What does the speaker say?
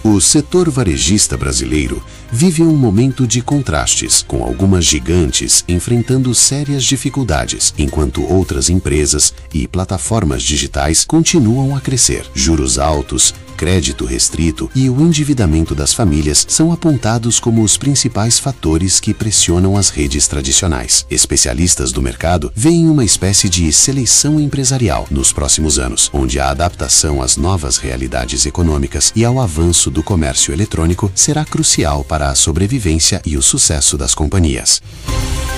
O setor varejista brasileiro vive um momento de contrastes, com algumas gigantes enfrentando sérias dificuldades, enquanto outras empresas e plataformas digitais continuam a crescer. Juros altos, crédito restrito e o endividamento das famílias são apontados como os principais fatores que pressionam as redes tradicionais. Especialistas do mercado veem uma espécie de seleção empresarial nos próximos anos, onde a adaptação às novas realidades econômicas e ao avanço do comércio eletrônico será crucial para a sobrevivência e o sucesso das companhias.